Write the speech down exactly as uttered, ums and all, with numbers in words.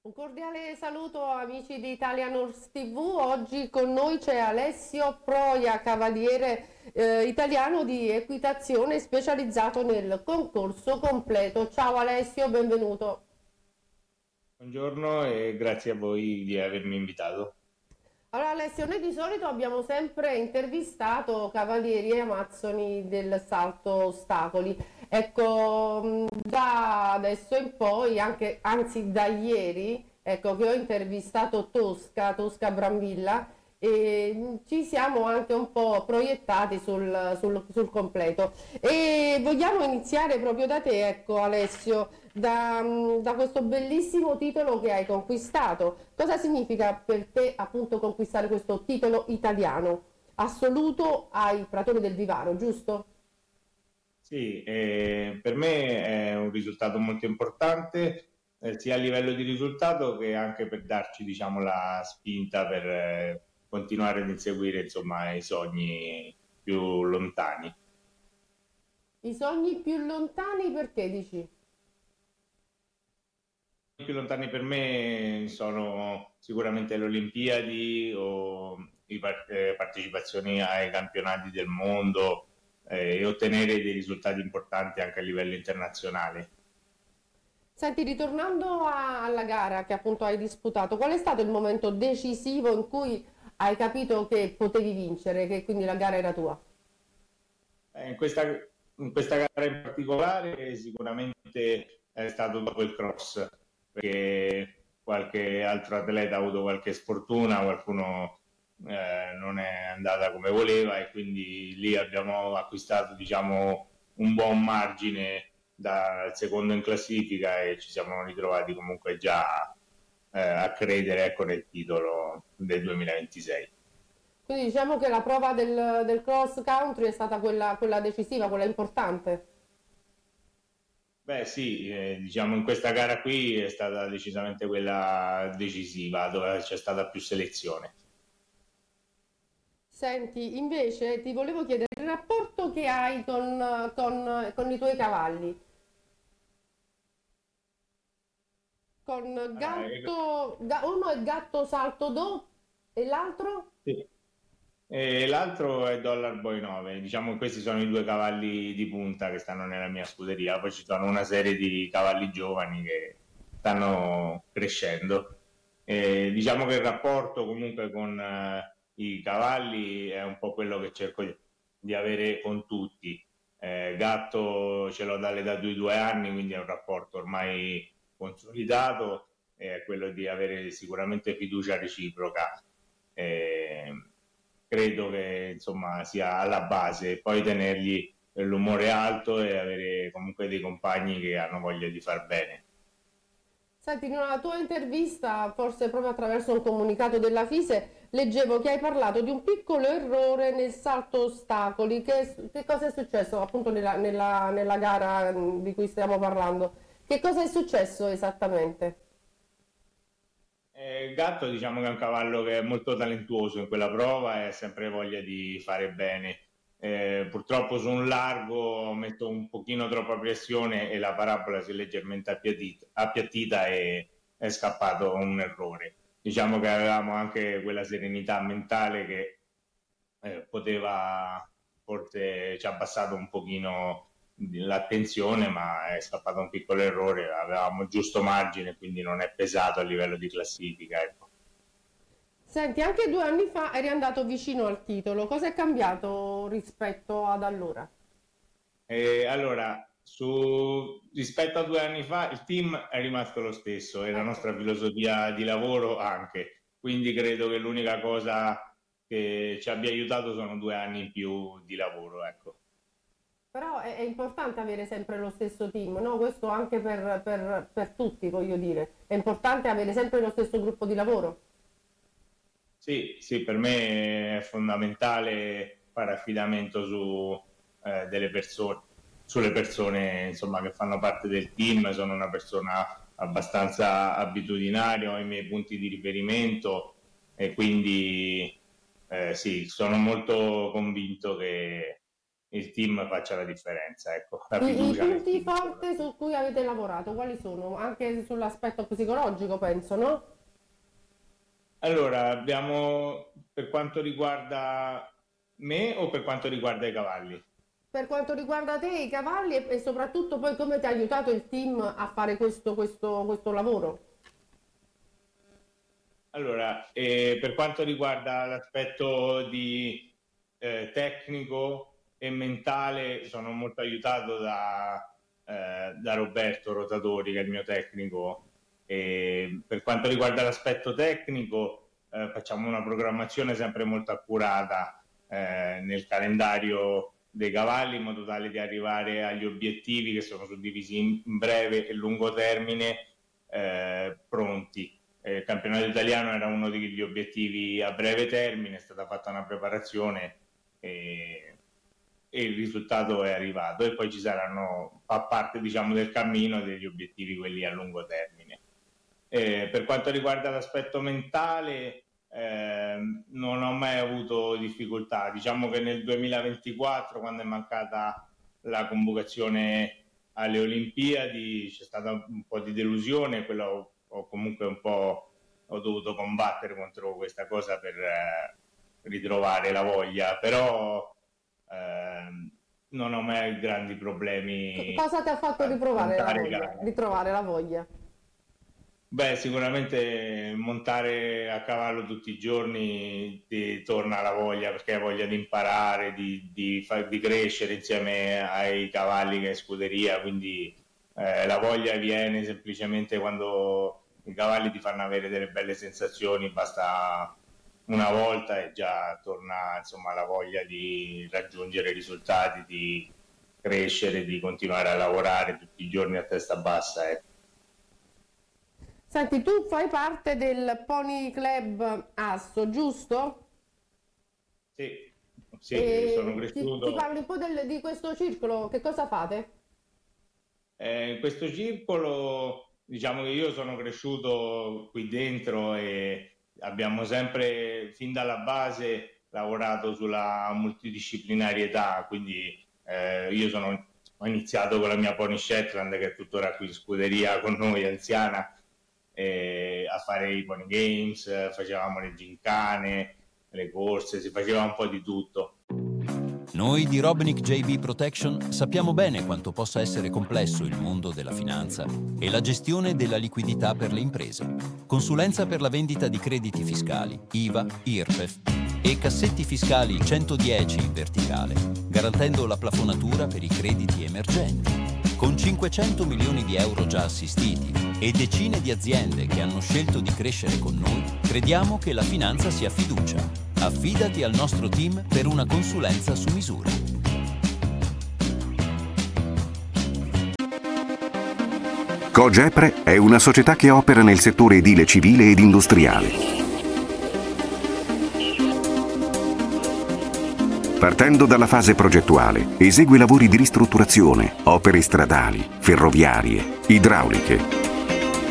Un cordiale saluto amici di Italian Horse T V. Oggi con noi c'è Alessio Proia, cavaliere eh, italiano di equitazione specializzato nel concorso completo. Ciao Alessio, benvenuto. Buongiorno e grazie a voi di avermi invitato. Allora Alessio, noi di solito abbiamo sempre intervistato cavalieri e amazzoni del salto ostacoli. Ecco, mh, da adesso in poi, anche, anzi da ieri, ecco che ho intervistato Tosca, Tosca Brambilla, e mh, ci siamo anche un po' proiettati sul, sul- sul completo. E vogliamo iniziare proprio da te, ecco Alessio, da, mh, da questo bellissimo titolo che hai conquistato. Cosa significa per te appunto conquistare questo titolo italiano assoluto ai Pratori del Vivaro, giusto? Sì, eh, per me è un risultato molto importante, eh, sia a livello di risultato che anche per darci, diciamo, la spinta per eh, continuare ad inseguire, insomma, i sogni più lontani. I sogni più lontani perché dici? I più lontani per me sono sicuramente le Olimpiadi o le partecipazioni ai campionati del mondo eh, e ottenere dei risultati importanti anche a livello internazionale. Senti, ritornando a- alla gara che appunto hai disputato, qual è stato il momento decisivo in cui hai capito che potevi vincere, che quindi la gara era tua? Eh, in questa, in questa gara in particolare sicuramente è stato dopo il cross, perché qualche altro atleta ha avuto qualche sfortuna, qualcuno eh, non è andata come voleva e quindi lì abbiamo acquistato, diciamo, un buon margine dal secondo in classifica e ci siamo ritrovati comunque già eh, a credere, ecco, nel titolo del duemilaventisei. Quindi diciamo che la prova del, del cross country è stata quella, quella decisiva, quella importante. Beh, sì, eh, diciamo in questa gara qui è stata decisamente quella decisiva, dove c'è stata più selezione. Senti, invece ti volevo chiedere il rapporto che hai con, con- con i tuoi cavalli, con Ah, e- Gatto, Ga- uno è Gatto Salto Do e l'altro? sì. E l'altro è Dollar Boy nove, diciamo che questi sono i due cavalli di punta che stanno nella mia scuderia, poi ci sono una serie di cavalli giovani che stanno crescendo. E diciamo che il rapporto comunque con eh, i cavalli è un po' quello che cerco di, di avere con tutti. Eh, Gatto ce l'ho dall'età di due anni, quindi è un rapporto ormai consolidato, e è quello di avere sicuramente fiducia reciproca. Eh, Credo che insomma sia alla base, poi tenergli l'umore alto e avere comunque dei compagni che hanno voglia di far bene. Senti, in una tua intervista, forse proprio attraverso un comunicato della FISE, leggevo che hai parlato di un piccolo errore nel salto ostacoli. Che, che cosa è successo appunto nella, nella- nella gara mm, di cui stiamo parlando? Che cosa è successo esattamente? Eh, il gatto diciamo che è un cavallo che è molto talentuoso in quella prova e ha sempre voglia di fare bene. Eh, purtroppo su un largo metto un pochino troppa pressione e la parabola si è leggermente appiattita, appiattita e è scappato un errore. Diciamo che avevamo anche quella serenità mentale che eh, poteva, forse ci ha abbassato un pochino l'attenzione, ma è scappato un piccolo errore, avevamo giusto margine, quindi non è pesato a livello di classifica. Ecco. Senti, anche due anni fa eri andato vicino al titolo. Cosa è cambiato rispetto ad allora? E allora, su, rispetto a due anni fa, il team è rimasto lo stesso e la Ecco. nostra filosofia di lavoro anche, quindi credo che l'unica cosa che ci abbia aiutato sono due anni in più di lavoro. Ecco. Però è, è importante avere sempre lo stesso team, no? Questo anche per, per- per tutti, voglio dire. È importante avere sempre lo stesso gruppo di lavoro. Sì, sì, per me è fondamentale fare affidamento su eh, delle persone, sulle persone insomma, che fanno parte del team. Sono una persona abbastanza abitudinaria, ho i miei punti di riferimento e quindi eh, sì, sono molto convinto che il team faccia la differenza. Ecco, la I, i fiducia nel punti team. forti su cui avete lavorato, quali sono? Anche sull'aspetto psicologico, penso, no? Allora, abbiamo, per quanto riguarda me o per quanto riguarda i cavalli? Per quanto riguarda te, i cavalli e, e soprattutto poi come ti ha aiutato il team a fare questo, questo, questo lavoro? Allora, eh, per quanto riguarda l'aspetto di eh, tecnico e mentale, sono molto aiutato da, eh, da Roberto Rotatori, che è il mio tecnico. E per quanto riguarda l'aspetto tecnico, eh, facciamo una programmazione sempre molto accurata eh, nel calendario dei cavalli, in modo tale di arrivare agli obiettivi, che sono suddivisi in breve e lungo termine, eh, pronti. Il campionato italiano era uno degli obiettivi a breve termine, è stata fatta una preparazione e, e il risultato è arrivato, e poi ci saranno, fa parte, diciamo, del cammino degli obiettivi quelli a lungo termine. Eh, per quanto riguarda l'aspetto mentale, eh, non ho mai avuto difficoltà. Diciamo che nel duemilaventiquattro, quando è mancata la convocazione alle Olimpiadi, c'è stata un po' di delusione, quello ho comunque un po' ho dovuto combattere contro questa cosa per eh, ritrovare la voglia, però eh, non ho mai grandi problemi. Cosa ti ha fatto ritrovare la voglia? Ritrovare la voglia? Beh, sicuramente montare a cavallo tutti i giorni ti torna la voglia, perché hai voglia di imparare, di, di, far, di crescere insieme ai cavalli che è scuderia, quindi eh, la voglia viene semplicemente quando i cavalli ti fanno avere delle belle sensazioni, basta una volta e già torna, insomma, la voglia di raggiungere risultati, di crescere, di continuare a lavorare tutti i giorni a testa bassa. Eh. Senti, tu fai parte del Pony Club Asso, giusto? Sì, sì, e sono cresciuto. Ti, ti parli un po' del, di questo circolo, che cosa fate? Eh, in questo circolo, diciamo che io sono cresciuto qui dentro e abbiamo sempre, fin dalla base, lavorato sulla multidisciplinarietà, quindi eh, io sono, ho iniziato con la mia Pony Shetland, che è tuttora qui in scuderia con noi, anziana, eh, a fare i Pony Games, facevamo le gincane, le corse, si faceva un po' di tutto. Noi di Robnick J B Protection sappiamo bene quanto possa essere complesso il mondo della finanza e la gestione della liquidità per le imprese. Consulenza per la vendita di crediti fiscali, I V A, I R P E F e cassetti fiscali centodieci in verticale, garantendo la plafonatura per i crediti emergenti. Con cinquecento milioni di euro già assistiti e decine di aziende che hanno scelto di crescere con noi, crediamo che la finanza sia fiducia. Affidati al nostro team per una consulenza su misura. Cogepre è una società che opera nel settore edile civile ed industriale. Partendo dalla fase progettuale, esegue lavori di ristrutturazione, opere stradali, ferroviarie, idrauliche,